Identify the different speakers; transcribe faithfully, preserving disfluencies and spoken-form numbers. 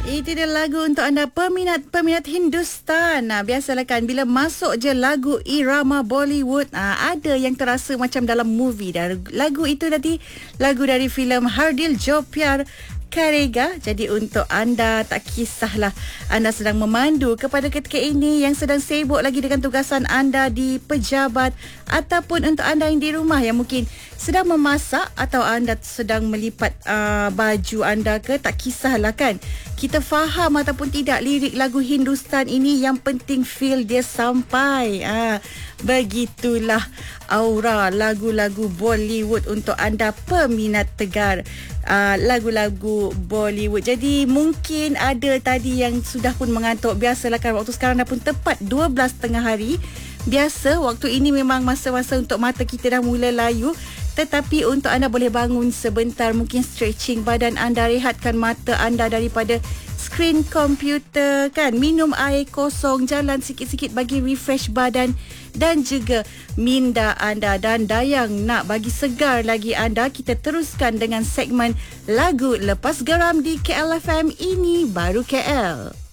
Speaker 1: Itu dia lagu untuk anda peminat-peminat Hindustan. Nah, biasalah kan bila masuk je lagu irama Bollywood, nah, ada yang terasa macam dalam movie dah. Lagu itu tadi lagu dari filem Har Dil Jo Pyar Karega. Jadi untuk anda, tak kisahlah anda sedang memandu kepada ketika ini yang sedang sibuk lagi dengan tugasan anda di pejabat, ataupun untuk anda yang di rumah yang mungkin sedang memasak atau anda sedang melipat uh, baju anda ke, tak kisahlah kan. Kita faham ataupun tidak lirik lagu Hindustan ini, yang penting feel dia sampai. Ah, begitulah aura lagu-lagu Bollywood untuk anda peminat tegar uh, lagu-lagu Bollywood. Jadi mungkin ada tadi yang sudah pun mengantuk. Biasalah kan, waktu sekarang dah pun tepat dua belas tengah hari. Biasa waktu ini memang masa-masa untuk mata kita dah mula layu. Tetapi untuk anda boleh bangun sebentar, mungkin stretching badan anda, rehatkan mata anda daripada skrin komputer kan, minum air kosong, jalan sikit-sikit bagi refresh badan dan juga minda anda. Dan Dayang nak bagi segar lagi anda, kita teruskan dengan segmen lagu lepas geram di K L F M. Ini baru K L.